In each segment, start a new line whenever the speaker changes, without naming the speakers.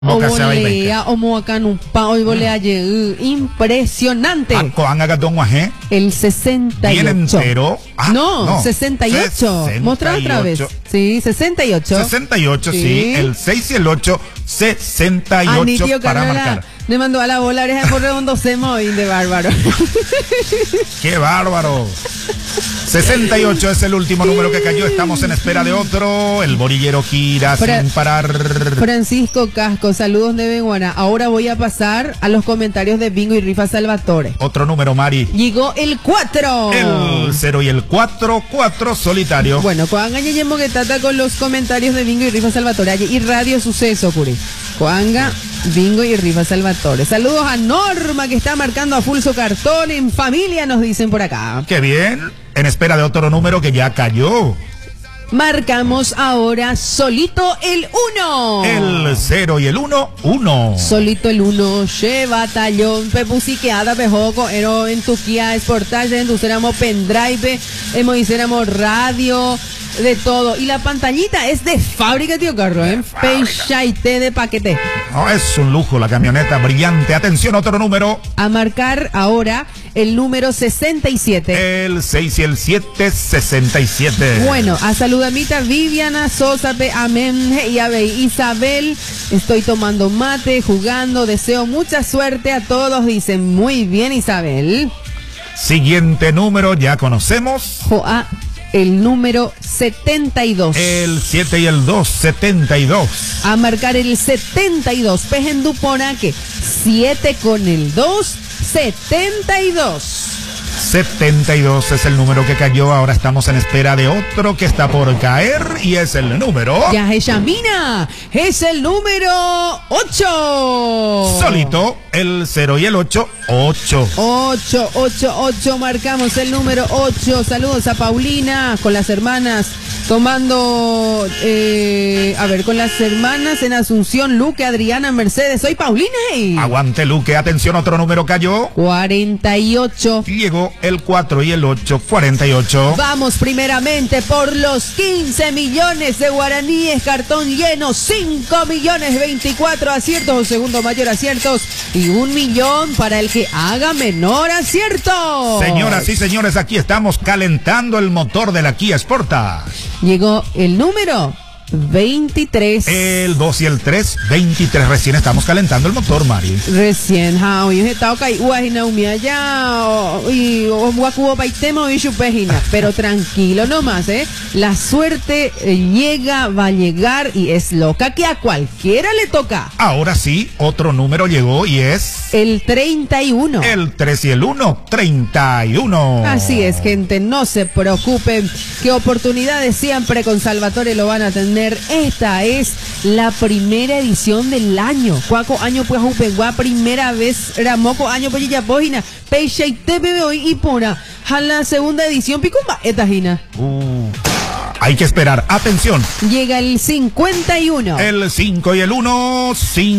Obolea, Omoacanupa, Oibolea, impresionante. El 68.
Bien entero.
No, 68. Mostra otra vez. Sí, 68.
68, sí. El 6 y el 8, 68 para marcar.
Le mandó a la bola, oreja por redondo semo y de bárbaro.
¡Qué bárbaro! 68 es el último número que cayó. Estamos en espera de otro. El borillero gira sin parar.
Francisco Casco, saludos de Benguana. Ahora voy a pasar a los comentarios de Bingo y Rifa Salvatore.
Otro número, Mari.
Llegó el 4.
El 0 y el 4, 4 solitario.
Bueno, Coanga Yeyemo que trata con los comentarios de Bingo y Rifa Salvatore. Y Radio Suceso, Curi. Coanga, Bingo y Rifa Salvatore. Saludos a Norma que está marcando a full su cartón. En familia nos dicen por acá.
¡Qué bien! En espera de otro número que ya cayó.
Marcamos ahora solito el 1.
El 0 y el 1, 1.
Solito el 1. Che batallón, pepusiqueada, pejoco, ero en tu Kia Sportage, en tu ceramo pendrive, hemos hiciéramos radio, de todo. Y la pantallita es de fábrica, tío Carlos, ¿eh? Peixaite de paquete.
Oh, es un lujo la camioneta, brillante. Atención, otro número.
A marcar ahora el número 67.
El 6 y el 7, 67.
Bueno, a saludamita Viviana Sosa, amén, y a ver, Isabel, estoy tomando mate, jugando, deseo mucha suerte a todos, dicen muy bien Isabel.
Siguiente número, ya conocemos.
Joa, el número 72.
El 7 y el 2, 72.
A marcar el 72, Pejenduponaque, 7 con el 2, 72.
72 es el número que cayó. Ahora estamos en espera de otro que está por caer y es el número.
Ya es Yamina, es el número 8.
Solito, el 0 y el 8, 8.
8, marcamos el número 8. Saludos a Paulina con las hermanas tomando, con las hermanas en Asunción, Luque, Adriana, Mercedes. Soy Paulina.
Aguante, Luque. Atención, otro número cayó.
48.
Llegó el 4 y el 8, 48.
Vamos primeramente por los 15 millones de guaraníes, cartón lleno, 5 millones 24 aciertos, segundo mayor aciertos y 1 millón para el que haga menor acierto.
Señoras y señores, aquí estamos calentando el motor de la Kia Sportage.
Llegó el número 23.
El 2 y el 3, 23. Recién estamos calentando el motor, Mari.
Recién, hoy he estado caída allá y guacubo paitemo y chupejina. Pero tranquilo nomás, la suerte llega, va a llegar y es loca que a cualquiera le toca.
Ahora sí, otro número llegó y es
el 31.
El 3 y el 1, 31.
Así es, gente, no se preocupen, que oportunidades siempre con Salvatore lo van a tener. Esta es la primera edición del año. Cuaco año pues upegua, primera vez Ramoco año pues ya página Peixe y TV hoy y pura a la segunda edición Picumba etajina.
Hay que esperar. Atención.
Llega el 51.
El 5 y el 1,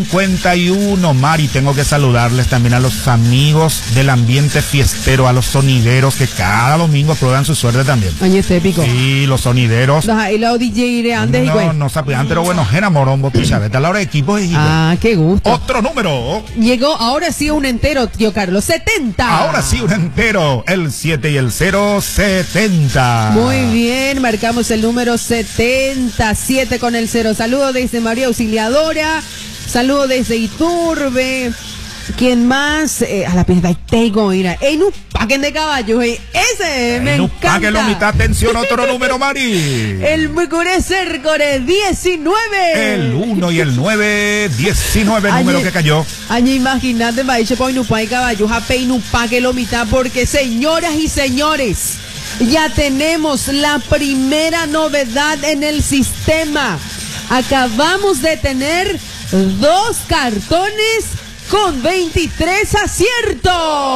51. Mari, tengo que saludarles también a los amigos del ambiente fiestero, a los sonideros que cada domingo prueban su suerte también.
Año este pico.
Sí, los sonideros.
Y la DJ antes
no sabían, pero bueno, enamorón, a la hora de equipo.
Qué gusto.
Otro número.
Llegó ahora sí un entero, tío Carlos, 70.
Ahora sí un entero. El 7 y el 0, 70.
Muy bien, marcamos el número 77 con el 0. Saludos desde María Auxiliadora. Saludos desde Iturbe. ¿Quién más? A la pieza de Teigo, mira. En un paquete de caballos. Ese me encanta.
Páquelo mitad. Atención, otro número, Mari.
El Mucure Cercore 19.
El 1 y el 9, 19 número que cayó.
Año, imagínate, Maiche Poinupa y caballos. A Peinupa que lo mitad. Porque, señoras y señores, ya tenemos la primera novedad en el sistema. Acabamos de tener 2 cartones con 23 aciertos.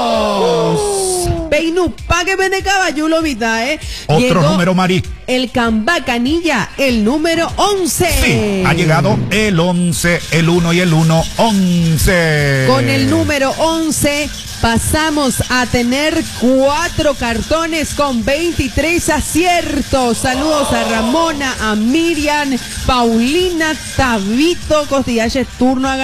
Peinupa que vende caballo lo mitad,
Otro
Llegó
número, Mari.
El Cambacanilla, el número 11.
Sí, ha llegado el 11, el 1 y el 1, 11.
Con el número 11 pasamos a tener 4 cartones con 23 aciertos. Saludos a Ramona, a Miriam, Paulina, Tabito, Costillache, turno a